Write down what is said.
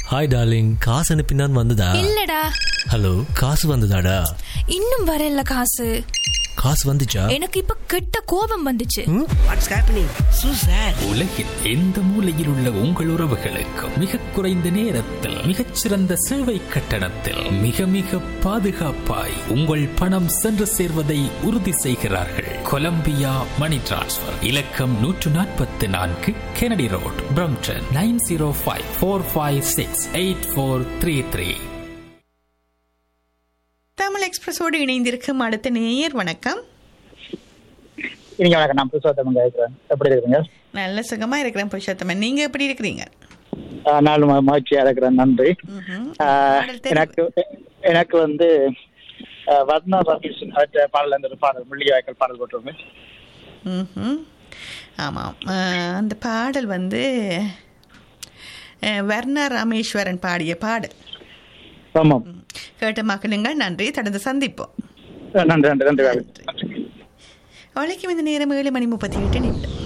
Hi darling, காசு அனுப்பினான் வந்ததா? இல்லடா. ஹலோ, காசு வந்ததாடா? இன்னும் வரல காசு. காசு வந்துச்சா? எனக்கு இப்ப கெட்ட கோபம் வந்துச்சு. What's happening சூசர்? உலகில் எந்த மூலையில் உள்ள உங்கள் உறவுகளுக்கு மிக குறைந்த நேரத்தில் மிகச்சிறந்த சேவை கட்டணத்தில் மிக மிக பாதுகாப்பாய் உங்கள் பணம் சென்று சேர்வதை உறுதி செய்கிறார்கள். கொலம்பியா மணி டிரான்ஸ்ஃபர். இலக்கம் 144 கெனடி ரோட், பிரம்டன் 9054568433. தமிழ் எக்ஸ்பிரஸோடு இணைந்திருக்கும் அடுத்த நேயர். வணக்கம். வணக்கம், நான் புருஷோத்தமன் கேட்கிறேன். எப்படி இருக்கீங்க? நல்ல சுகமா இருக்கிறேன் புருஷோத்தமன், நீங்க எப்படி இருக்கிறீங்க? நாலு மகிழ்ச்சியா இருக்கிறேன், நன்றி. எனக்கு வந்து வர்ணா ரமேஷ் பாடல இருந்து ஒரு பாடல், முள்ளிவாய்க்கால் பாடல் போட்டுருங்க. ஆமாம், அந்த பாடல் வந்து வர்ணா ராமேஸ்வரன் பாடிய பாடல். ஆமாம், கேட்ட மக்களுங்க, நன்றி. தொடர்ந்து சந்திப்போம். நன்றி நன்றி நன்றி. அவளைக்கும் இந்த நேரம் 7:38